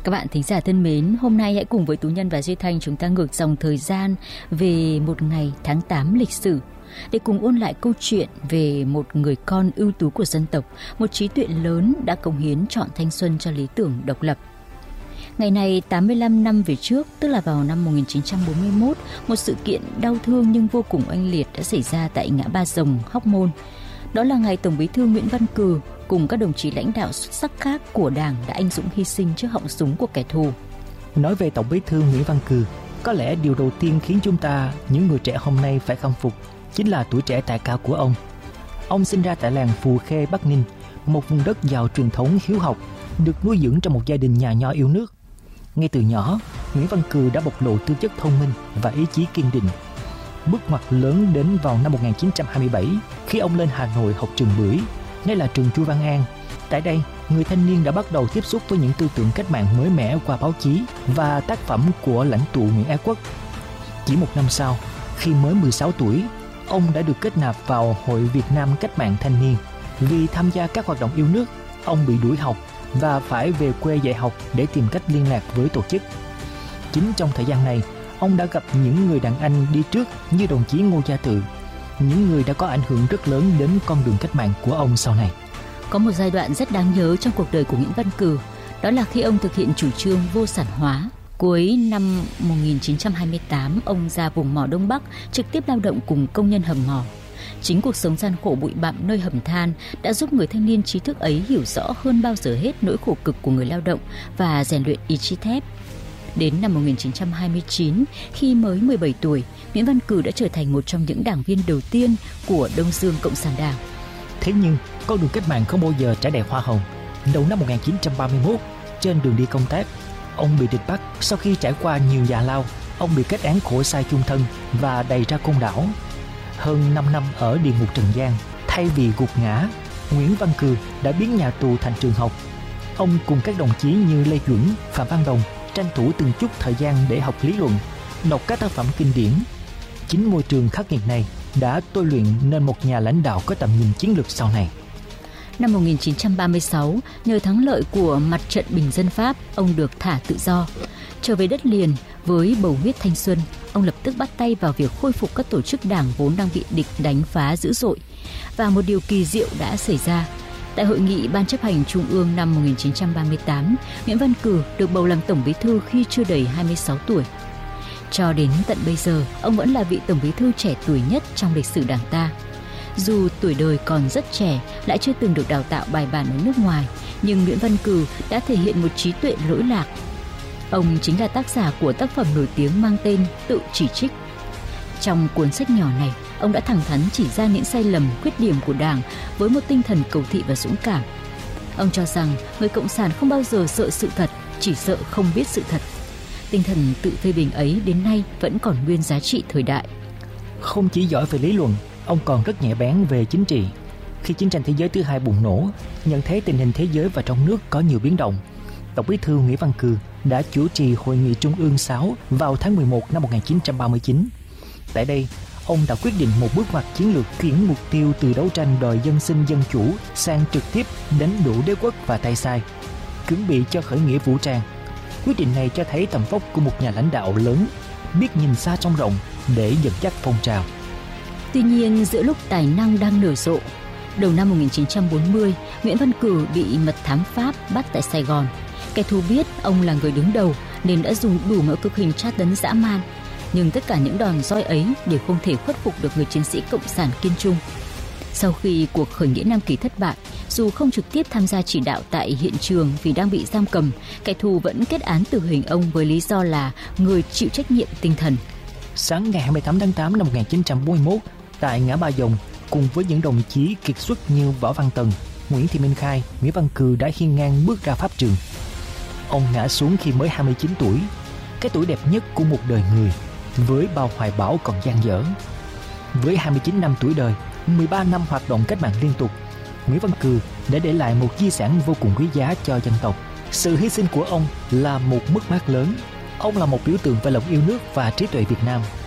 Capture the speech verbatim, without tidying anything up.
Các bạn thính giả thân mến, hôm nay hãy cùng với Tú Nhân và Duy Thanh chúng ta ngược dòng thời gian về một ngày tháng tám lịch sử để cùng ôn lại câu chuyện về một người con ưu tú của dân tộc, một trí tuệ lớn đã cống hiến trọn thanh xuân cho lý tưởng độc lập. Ngày này tám mươi lăm năm về trước, tức là vào năm một nghìn chín trăm bốn mươi mốt, một sự kiện đau thương nhưng vô cùng oanh liệt đã xảy ra tại ngã ba Rồng, Hóc Môn. Đó là ngày Tổng Bí thư Nguyễn Văn Cừ cùng các đồng chí lãnh đạo xuất sắc khác của Đảng đã anh dũng hy sinh trước họng súng của kẻ thù. Nói về Tổng Bí thư Nguyễn Văn Cừ, có lẽ điều đầu tiên khiến chúng ta, những người trẻ hôm nay phải khâm phục, chính là tuổi trẻ tài cao của ông. Ông sinh ra tại làng Phù Khê, Bắc Ninh, một vùng đất giàu truyền thống hiếu học, được nuôi dưỡng trong một gia đình nhà nho yêu nước. Ngay từ nhỏ, Nguyễn Văn Cừ đã bộc lộ tư chất thông minh và ý chí kiên định. Bước ngoặt lớn đến vào năm một nghìn chín trăm hai mươi bảy, khi ông lên Hà Nội học trường Bưởi, nay là trường Chu Văn An. Tại đây, người thanh niên đã bắt đầu tiếp xúc với những tư tưởng cách mạng mới mẻ qua báo chí và tác phẩm của lãnh tụ Nguyễn Ái Quốc. Chỉ một năm sau, khi mới mười sáu tuổi, ông đã được kết nạp vào Hội Việt Nam Cách mạng Thanh niên. Vì tham gia các hoạt động yêu nước, ông bị đuổi học và phải về quê dạy học để tìm cách liên lạc với tổ chức. Chính trong thời gian này, ông đã gặp những người đàn anh đi trước như đồng chí Ngô Gia Tự, những người đã có ảnh hưởng rất lớn đến con đường cách mạng của ông sau này. Có một giai đoạn rất đáng nhớ trong cuộc đời của Nguyễn Văn Cừ, đó là khi ông thực hiện chủ trương vô sản hóa. Cuối năm một nghìn chín trăm hai mươi tám, ông ra vùng mỏ Đông Bắc trực tiếp lao động cùng công nhân hầm mỏ. Chính cuộc sống gian khổ bụi bặm nơi hầm than đã giúp người thanh niên trí thức ấy hiểu rõ hơn bao giờ hết nỗi khổ cực của người lao động và rèn luyện ý chí thép. Đến năm một nghìn chín trăm hai mươi chín, khi mới mười bảy tuổi, Nguyễn Văn Cừ đã trở thành một trong những đảng viên đầu tiên của Đông Dương Cộng sản Đảng. Thế nhưng, con đường cách mạng không bao giờ trải đẹp hoa hồng. Đầu năm một nghìn chín trăm ba mươi mốt, trên đường đi công tác, ông bị địch bắt. Sau khi trải qua nhiều già lao, ông bị kết án khổ sai chung thân và đày ra côn đảo. Hơn năm năm ở địa ngục Trần gian, thay vì gục ngã, Nguyễn Văn Cừ đã biến nhà tù thành trường học. Ông cùng các đồng chí như Lê Duẩn, Phạm Văn Đồng tranh thủ từng chút thời gian để học lý luận, đọc các tác phẩm kinh điển. Chính môi trường khắc nghiệt này đã tôi luyện nên một nhà lãnh đạo có tầm nhìn chiến lược sau này. Năm một nghìn chín trăm ba mươi sáu, nhờ thắng lợi của mặt trận bình dân Pháp, ông được thả tự do. Trở về đất liền với bầu huyết thanh xuân, ông lập tức bắt tay vào việc khôi phục các tổ chức đảng vốn đang bị địch đánh phá dữ dội. Và một điều kỳ diệu đã xảy ra. Tại hội nghị Ban chấp hành Trung ương năm một nghìn chín trăm ba mươi tám, Nguyễn Văn Cừ được bầu làm Tổng Bí thư khi chưa đầy hai mươi sáu tuổi. Cho đến tận bây giờ, ông vẫn là vị Tổng Bí thư trẻ tuổi nhất trong lịch sử Đảng ta. Dù tuổi đời còn rất trẻ, lại chưa từng được đào tạo bài bản ở nước ngoài, nhưng Nguyễn Văn Cừ đã thể hiện một trí tuệ lỗi lạc. Ông chính là tác giả của tác phẩm nổi tiếng mang tên Tự chỉ trích. Trong cuốn sách nhỏ này, ông đã thẳng thắn chỉ ra những sai lầm, khuyết điểm của Đảng với một tinh thần cầu thị và dũng cảm. Ông cho rằng người cộng sản không bao giờ sợ sự thật, chỉ sợ không biết sự thật. Tinh thần tự phê bình ấy đến nay vẫn còn nguyên giá trị thời đại. Không chỉ giỏi về lý luận, ông còn rất nhạy bén về chính trị. Khi chiến tranh thế giới thứ hai bùng nổ, nhận thấy tình hình thế giới và trong nước có nhiều biến động, Tổng Bí thư Nguyễn Văn Cừ đã chủ trì Hội nghị Trung ương sáu vào tháng mười một năm một nghìn chín trăm ba mươi chín. Tại đây, ông đã quyết định một bước ngoặt chiến lược chuyển mục tiêu từ đấu tranh đòi dân sinh dân chủ sang trực tiếp đánh đổ đế quốc và tay sai, chuẩn bị cho khởi nghĩa vũ trang. Quyết định này cho thấy tầm vóc của một nhà lãnh đạo lớn, biết nhìn xa trông rộng để dẫn dắt phong trào. Tuy nhiên, giữa lúc tài năng đang nở rộ, đầu năm một nghìn chín trăm bốn mươi, Nguyễn Văn Cừ bị mật thám Pháp bắt tại Sài Gòn. Kẻ thù biết ông là người đứng đầu nên đã dùng đủ mọi cực hình tra tấn dã man. Nhưng tất cả những đòn roi ấy đều không thể khuất phục được người chiến sĩ cộng sản kiên trung. Sau khi cuộc khởi nghĩa Nam Kỳ thất bại, dù không trực tiếp tham gia chỉ đạo tại hiện trường vì đang bị giam cầm, kẻ thù vẫn kết án tử hình ông với lý do là người chịu trách nhiệm tinh thần. Sáng ngày hai mươi tám tháng tám năm một nghìn chín trăm bốn mươi mốt, tại ngã ba Dòng, cùng với những đồng chí kiệt xuất như Võ Văn Tần, Nguyễn Thị Minh Khai, Nguyễn Văn Cừ đã hiên ngang bước ra pháp trường. Ông ngã xuống khi mới hai mươi chín tuổi, cái tuổi đẹp nhất của một đời người, với bao hoài bão còn dang dở. Với hai mươi chín năm tuổi đời, mười ba năm hoạt động cách mạng liên tục, Nguyễn Văn Cừ đã để lại một di sản vô cùng quý giá cho dân tộc. Sự hy sinh của ông là một mất mát lớn. Ông là một biểu tượng về lòng yêu nước và trí tuệ Việt Nam.